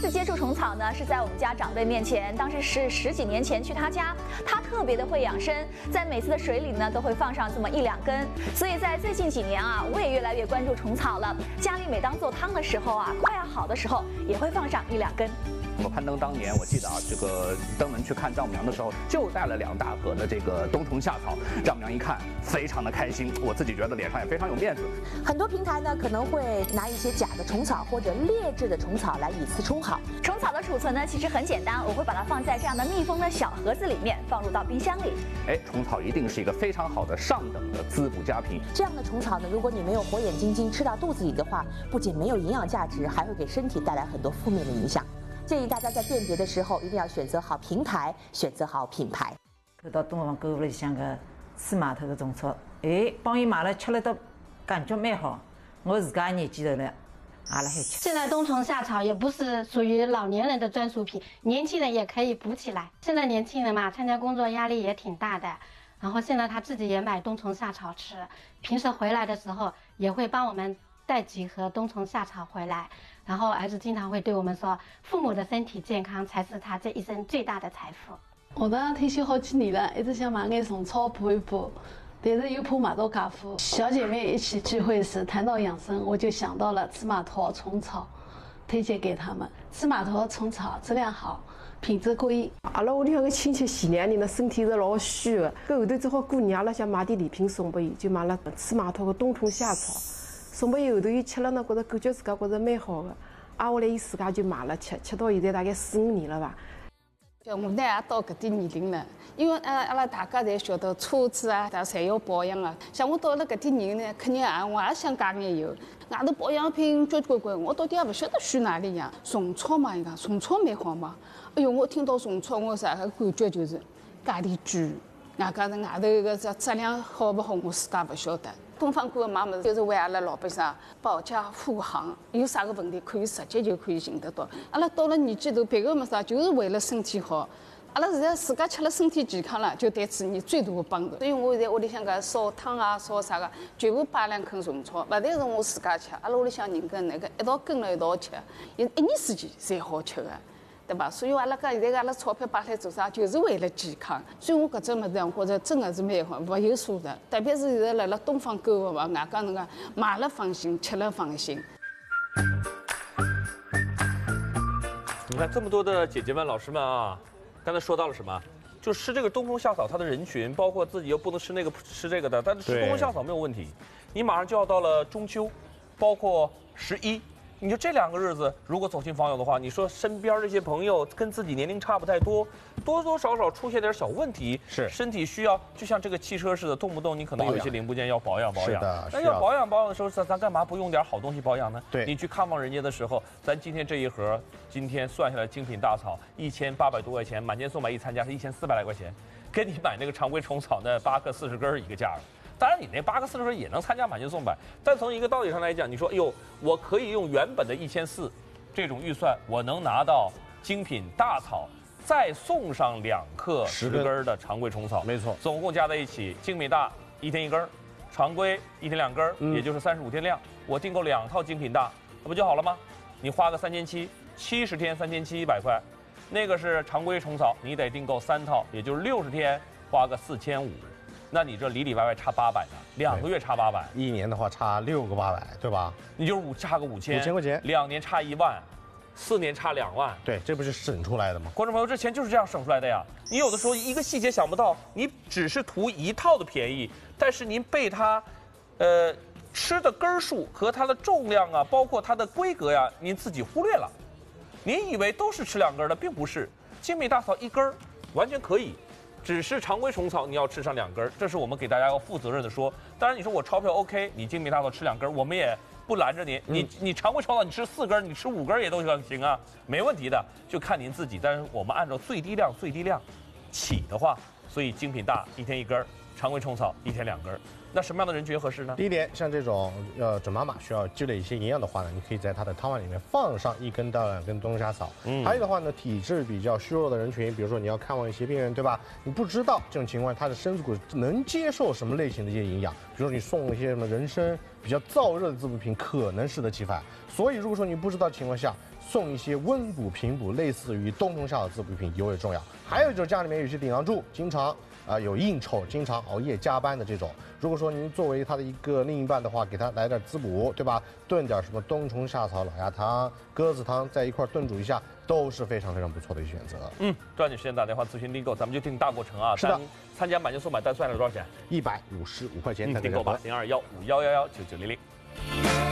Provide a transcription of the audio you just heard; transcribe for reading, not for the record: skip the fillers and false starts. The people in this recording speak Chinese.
次接触虫草呢，是在我们家长辈面前，当时是10几年前去他家，他特别的会养生，在每次的水里呢都会放上这么1、2根，所以在最近几年啊，我也越来越关注虫草了。家里每当做汤的时候啊，快要好的时候，也会放上1、2根。 我攀登当年，我记得啊，这个登门去看丈母娘的时候，就带了2大盒的这个冬虫夏草。丈母娘一看，非常的开心，我自己觉得脸上也非常有面子。 很多平台呢可能会拿一些假的虫草或者劣质的虫草来以次充好。 虫草的储存呢，其实很简单，我会把它放在这样的密封的小盒子里面，放入到冰箱里。 哎，虫草一定是一个非常好的上等的滋补佳品。 这样的虫草呢，如果你没有火眼金睛吃到肚子里的话，不仅没有营养价值，还会给身体带来很多负面的影响。 建议大家在辨别的时候，一定要选择好平台，选择好品牌。 到东方购物里向个刺码头的种草，哎，帮伊买了吃了都感觉蛮好。我自家年纪头了，阿拉还吃。 现在冬虫夏草也不是属于老年人的专属品，年轻人也可以补起来。现在年轻人嘛，参加工作压力也挺大的，然后现在他自己也买冬虫夏草吃，平时回来的时候也会帮我们带几盒冬虫夏草回来。 然后儿子经常会对我们说，父母的身体健康才是他这一生最大的财富。 学堂退休好几年了，一直想买眼虫草补一补，但是又怕买到假货。小姐妹一起聚会时谈到养生，我就想到了赤马桃虫草，推荐给他们。赤马桃虫草质量好，品质过硬。 阿拉屋里向个亲戚前2年呢，身体是老虚的，搿后头正好过年，阿拉想买点礼品送拨伊，就买了赤马桃个冬虫夏草。 送拨伊后头，伊吃了呢，觉着感觉自家觉着蛮好的，挨下来伊自家就买了吃到现在大概4、5年了吧。 像我呢也到搿点年龄了，因为阿拉大家侪晓得车子啊，侪要保养啊。像我到了搿点年龄呢，肯定我也想加眼油。外头保养品交关，我到底也勿晓得选哪里呀。虫草嘛，伊讲虫草蛮好嘛。哎哟，我听到虫草，我啥个感觉就是价钿贵，外加是外头个质量好勿好，我自家勿晓得。 东方购物买物事，就是为阿拉老百姓保驾护航，有啥个问题可以直接就可以寻得到。阿拉到了年纪头，别个没啥，就是为了身体好。阿拉现在自家吃了身体健康了，就对自己最大的帮助。所以我现在屋里向个烧汤啊，烧啥个，全部摆2颗虫草，勿但是我自家吃，阿拉屋里向人跟那个一道跟了一道吃，1年4季侪好吃个。 对吧？所以阿拉讲现在阿拉钞票摆来做啥，就是为了健康。所以我搿只物事，我觉着真的是蛮好，物有所值。特别是现在辣辣东方购物嘛，外加那个买了放心，吃了放心。 你看这么多的姐姐们、老师们啊，刚才说到了什么？就吃这个冬虫夏草，它的人群包括自己又不能吃那个吃这个的，但是吃冬虫夏草没有问题。你马上就要到了中秋，包括11。 你就这2个日子，如果走亲访友的话，你说身边这些朋友跟自己年龄差不太多，多多少少出现点小问题， 是身体需要，就像这个汽车似的，动不动你可能有一些零部件要保养。 是的， 那要保养的时候，咱干嘛不用点好东西保养呢？ 对， 你去看望人家的时候，咱今天这一盒，今天算下来精品大草1800多块钱，满减送买一参加是1400来块钱，跟你买那个常规虫草那8克40根一个价了。 当然，你那8克40根也能参加满减送百，但从一个道理上来讲，你说，哎呦，我可以用原本的1400这种预算，我能拿到精品大草，再送上2克10根的常规虫草， 没错，总共加在一起，精品大1天1根，常规1天2根，也就是35天量。我订购2套精品大，那不就好了吗？你花个3770天3700块，那个是常规虫草，你得订购3套，也就是60天花个4500。 那你这里里外外差800呢，2个月差800， 一年的话差6个800，对吧？ 你就是差个5000 块钱 ，2年差1万，4年差2万。 对，这不是省出来的吗？ 观众朋友，这钱就是这样省出来的呀。你有的时候一个细节想不到，你只是图一套的便宜，但是您被它，吃的根数和它的重量啊，包括它的规格呀，您自己忽略了。您以为都是吃2根的，并不是。精品大草1根完全可以。 只是常规虫草你要吃上2根，这是我们给大家要负责任的说。当然你说我钞票 OK， 你精品大草吃2根，我们也不拦着您。你常规虫草你吃4根，你吃5根也都行啊，没问题的，就看您自己。但是我们按照最低量起的话，所以精品大1天1根，常规虫草1天2根。 那什么样的人群合适呢？ 第一点，像这种准妈妈需要积累一些营养的话呢，你可以在她的汤碗里面放上1根到2根冬虫夏草。还有的话呢，体质比较虚弱的人群，比如说你要看望一些病人，对吧？你不知道这种情况他的身子骨能接受什么类型的一些营养，比如说你送一些什么人参比较燥热的滋补品，可能适得其反。所以如果说你不知道情况下，送一些温补平补，类似于冬虫夏草滋补品尤为重要。还有就是家里面有些顶梁柱经常有应酬，经常熬夜加班的这种，如果说您作为他的一个另一半的话，给他来点滋补，对吧？炖点什么冬虫夏草老鸭汤、鸽子汤，在一块炖煮一下，都是非常非常不错的一个选择。 抓紧时间打电话咨询订购，咱们就订大过程啊。 是的， 参加买就送买单算下来多少钱 ？155块钱， 订购吧，0215119900。